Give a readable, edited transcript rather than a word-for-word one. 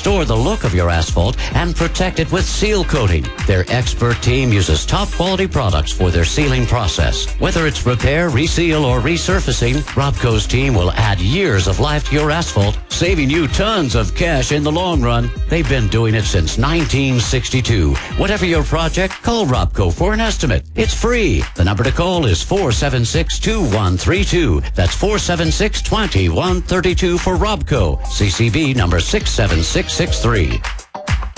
restore the look of your asphalt and protect it with seal coating. Their expert team uses top quality products for their sealing process. Whether it's repair, reseal, or resurfacing, Robco's team will add years of life to your asphalt, saving you tons of cash in the long run. They've been doing it since 1962. Whatever your project, call Robco for an estimate. It's free. The number to call is 476-2132. That's 476-2132 for Robco. CCB number 67663.